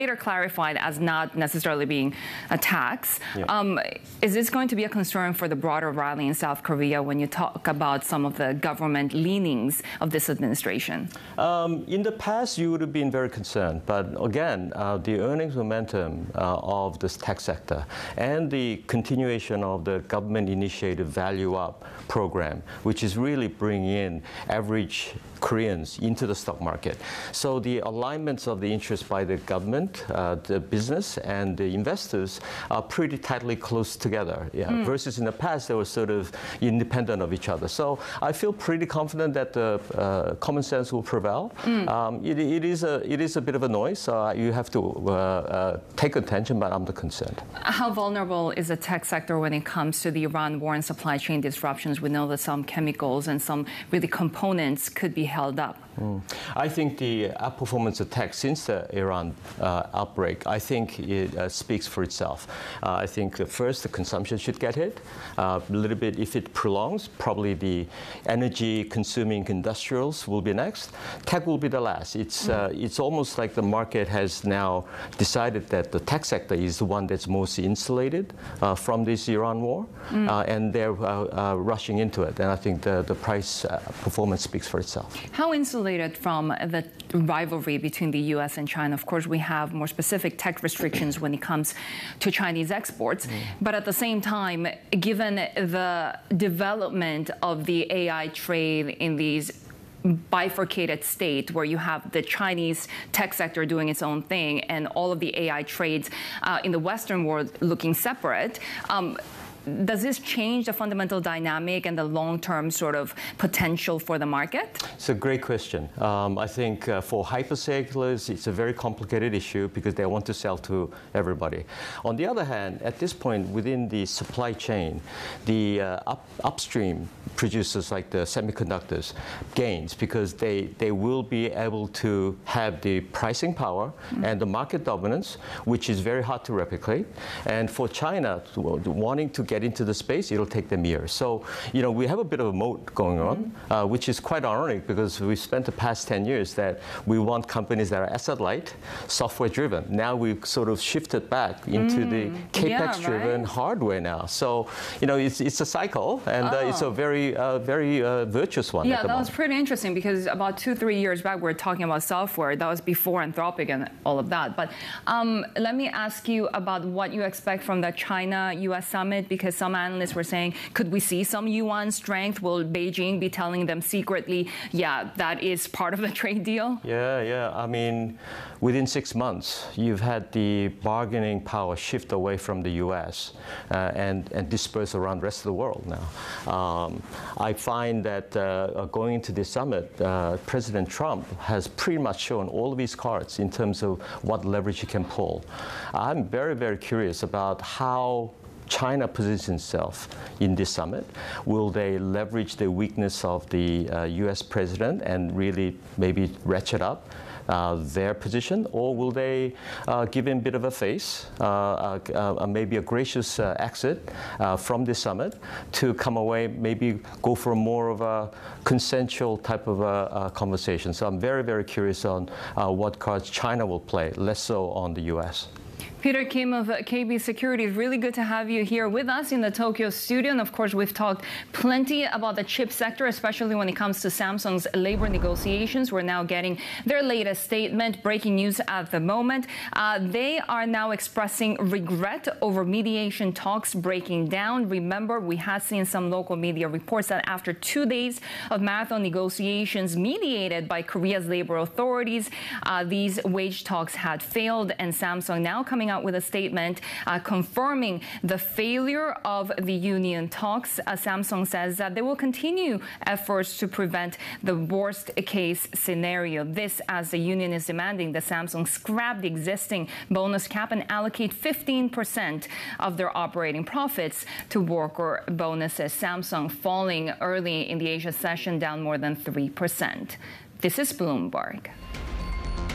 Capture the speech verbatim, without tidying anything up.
later clarified as not necessarily being a tax. Yeah. Um, is this going to be a concern for the broader rally in South Korea when you talk about some of the government leanings of this administration? Um, in the past, you would have been very concerned. But again, uh, the earnings momentum uh, of this tech sector and the continuation of the government-initiated Value Up program, which is really bringing in average Koreans into the stock market. So the alignments of the interests by the government, uh, the business, and the investors are pretty tightly close together. Yeah. Mm. Versus in the past, they were sort of independent of each other. So I feel pretty confident that the uh, common sense will prevail. Mm. Um, it, it is a it is a bit of a noise. Uh, you have to uh, uh, take attention, but I'm not concerned. How vulnerable is the tech sector when it comes to the Iran war and supply chain disruptions? We know that some chemicals and some really components could be held up. Mm. I think the outperformance of tech since the Iran uh, outbreak, I think it uh, speaks for itself. Uh, I think uh, first the consumption should get hit. Uh, a little bit, if it prolongs, probably the energy-consuming industrials will be next. Tech will be the last. It's mm. uh, it's almost like the market has now decided that the tech sector is the one that's most insulated uh, from this Iran war, mm. uh, and they're uh, uh, rushing into it. And I think the the price uh, performance speaks for itself. How insulated from the rivalry between the U S and China? Of course, we have more specific tech restrictions when it comes to Chinese exports. Mm. But at the same time, given the development of the A I trade in these bifurcated state where you have the Chinese tech sector doing its own thing and all of the A I trades uh, in the Western world looking separate, um, does this change the fundamental dynamic and the long-term sort of potential for the market? It's a great question. Um, I think uh, for hyperscalers, it's a very complicated issue because they want to sell to everybody. On the other hand, at this point within the supply chain, the uh, up, upstream producers like the semiconductors gains because they, they will be able to have the pricing power mm-hmm. and the market dominance, which is very hard to replicate. And for China, wanting to get into the space, it'll take them years. So, you know, we have a bit of a moat going on, mm-hmm. uh, which is quite ironic because we spent the past ten years that we want companies that are asset light, software driven. Now we've sort of shifted back into mm. the capex driven yeah, right? hardware now. So, you know, it's, it's a cycle and oh. uh, it's a very, uh, very uh, virtuous one. Yeah, at the that moment. was pretty interesting because about two, three years back, we were talking about software. That was before Anthropic and all of that. But um, let me ask you about what you expect from the China-U S summit, because some analysts were saying, could we see some yuan strength? Will Beijing be telling them secretly, yeah, that is part of the trade deal? Yeah, yeah. I mean, within six months, you've had the bargaining power shift away from the U S uh, and, and disperse around the rest of the world now. Um, I find that uh, going into this summit, uh, President Trump has pretty much shown all of his cards in terms of what leverage he can pull. I'm very, very curious about how China positions itself in this summit. Will they leverage the weakness of the uh, U S president and really maybe ratchet up uh, their position, or will they uh, give him a bit of a face, uh, uh, uh, maybe a gracious uh, exit uh, from this summit to come away, maybe go for more of a consensual type of a, a conversation. So I'm very, very curious on uh, what cards China will play, less so on the U S. Peter Kim of K B Securities, really good to have you here with us in the Tokyo studio. And of course, we've talked plenty about the chip sector, especially when it comes to Samsung's labor negotiations. We're now getting their latest statement, breaking news at the moment. Uh, they are now expressing regret over mediation talks breaking down. Remember, we had seen some local media reports that after two days of marathon negotiations mediated by Korea's labor authorities, uh, these wage talks had failed, and Samsung now coming out with a statement uh, confirming the failure of the union talks. Uh, Samsung says that they will continue efforts to prevent the worst case scenario. This as the union is demanding that Samsung scrap the existing bonus cap and allocate fifteen percent of their operating profits to worker bonuses. Samsung falling early in the Asia session, down more than three percent. This is Bloomberg.